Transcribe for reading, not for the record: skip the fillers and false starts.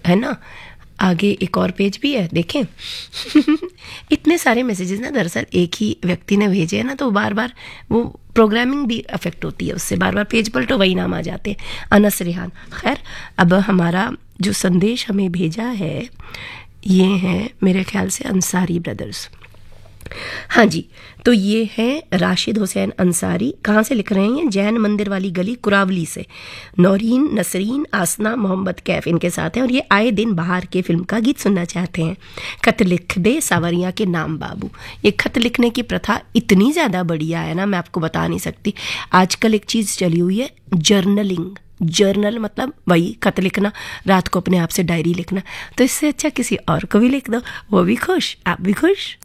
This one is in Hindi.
है ना। आगे एक और पेज भी है, देखें। इतने सारे मैसेजेस ना दरअसल एक ही व्यक्ति ने भेजे हैं ना, तो बार बार वो प्रोग्रामिंग भी अफेक्ट होती है उससे, बार बार पेज पलटो वही नाम आ जाते हैं, अनस रेहान। खैर, अब हमारा जो संदेश हमें भेजा है ये है मेरे ख्याल से अंसारी ब्रदर्स। हाँ जी, तो ये है राशिद हुसैन अंसारी। कहाँ से लिख रहे हैं? जैन मंदिर वाली गली कुरावली से। नौरीन, नसरीन, आसना, मोहम्मद कैफ इनके साथ हैं और ये आए दिन बाहर के फिल्म का गीत सुनना चाहते हैं। खत लिख दे सावरिया के नाम बाबू। ये खत लिखने की प्रथा इतनी ज़्यादा बढ़िया है ना, मैं आपको बता नहीं सकती। आजकल एक चीज़ चली हुई है, जर्नलिंग। जर्नल मतलब वही खत लिखना, रात को अपने आप से डायरी लिखना। तो इससे अच्छा किसी और को भी लिख दो, वो भी खुश, आप भी खुश।